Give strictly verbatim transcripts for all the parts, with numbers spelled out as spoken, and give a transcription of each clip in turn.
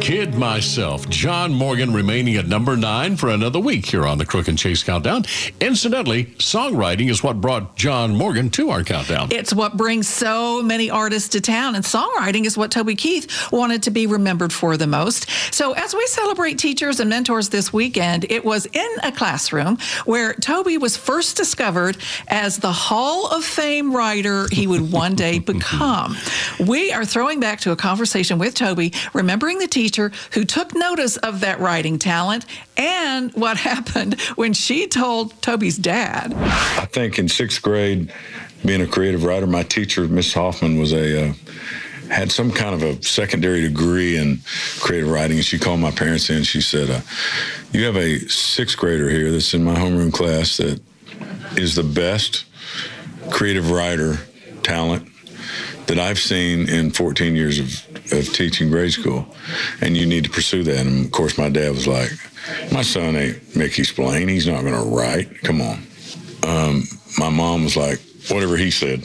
Kid myself. John Morgan remaining at number nine for another week here on the Crook and Chase Countdown. Incidentally, songwriting is what brought John Morgan to our countdown. It's what brings so many artists to town, and songwriting is what Toby Keith wanted to be remembered for the most. So as we celebrate teachers and mentors this weekend, it was in a classroom where Toby was first discovered as the Hall of Fame writer he would one day become. We are throwing back to a conversation with Toby, remembering the teacher who took notice of that writing talent and what happened when she told Toby's dad. I think in sixth grade, being a creative writer, my teacher, Miss Hoffman, was a uh, had some kind of a secondary degree in creative writing, and she called my parents in. She said, uh, "You have a sixth grader here that's in my homeroom class that is the best creative writer talent that I've seen in fourteen years of, of teaching grade school, and you need to pursue that." And of course, my dad was like, "My son ain't Mickey Spillane. He's not going to write. Come on." Um, my mom was like, "Whatever he said."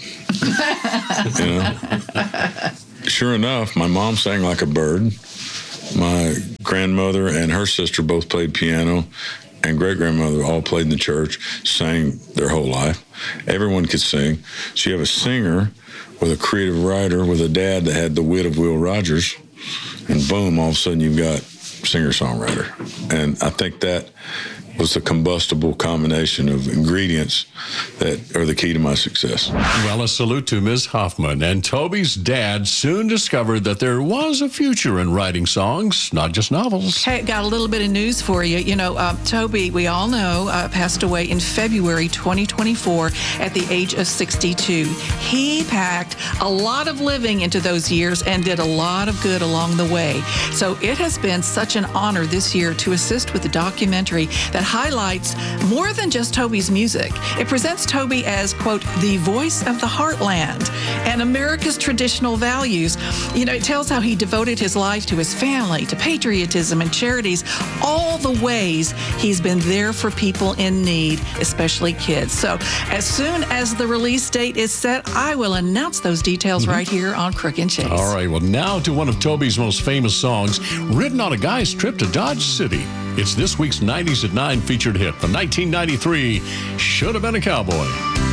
You know? Sure enough, my mom sang like a bird. My grandmother and her sister both played piano, and great-grandmother all played in the church, sang their whole life. Everyone could sing. So you have a singer with a creative writer with a dad that had the wit of Will Rogers, and boom, all of a sudden you've got singer-songwriter. And I think that was the combustible combination of ingredients that are the key to my success. Well, a salute to Miz Hoffman. And Toby's dad soon discovered that there was a future in writing songs, not just novels. Hey, got a little bit of news for you. You know, uh, Toby, we all know, uh, passed away in February twenty twenty-four at the age of sixty-two. He packed a lot of living into those years and did a lot of good along the way. So it has been such an honor this year to assist with the documentary that highlights more than just Toby's music. It presents Toby as, quote, the voice of the heartland and America's traditional values. You know, it tells how he devoted his life to his family, to patriotism and charities, all the ways he's been there for people in need, especially kids. So as soon as the release date is set, I will announce those details mm-hmm. right here on Crook and Chase. All right, well, now to one of Toby's most famous songs, written on a guy's trip to Dodge City. It's this week's nineties at nine featured hit from nineteen ninety-three, Should Have Been a Cowboy.